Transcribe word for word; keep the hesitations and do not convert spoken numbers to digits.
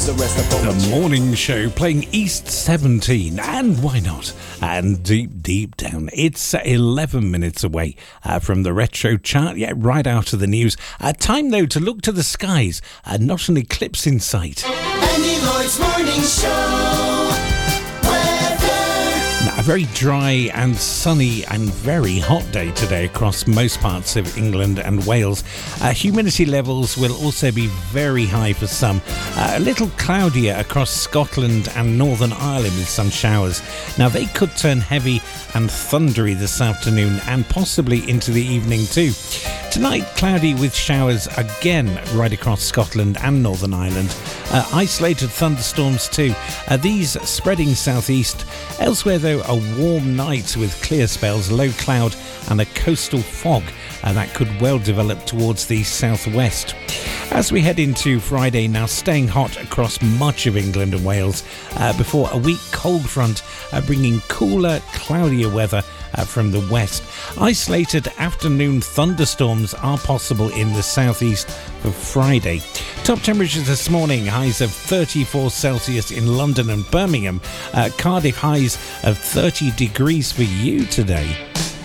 the rest of The morning show playing East seventeen, and why not? And deep, deep down, it's eleven minutes away uh, from the retro chart, yeah, right out of the news. Uh, time, though, to look to the skies, uh, not an eclipse in sight. Andy Lloyd's Morning Show. Now, a very dry and sunny and very hot day today across most parts of England and Wales. Uh, humidity levels will also be very high for some. Uh, a little cloudier across Scotland and Northern Ireland with some showers. Now, they could turn heavy and thundery this afternoon and possibly into the evening too. Tonight, cloudy with showers again right across Scotland and Northern Ireland. Uh, isolated thunderstorms too. Uh, these spreading southeast. Elsewhere, though, a warm night with clear spells, low cloud and a coastal fog uh, that could well develop towards the southwest. As we head into Friday now, staying hot across much of England and Wales uh, before a weak cold front uh, bringing cooler, cloudier weather uh, from the west. Isolated afternoon thunderstorms are possible in the southeast for Friday. Top temperatures this morning, highs of thirty-four Celsius in London and Birmingham. Uh, Cardiff highs of thirty degrees for you today.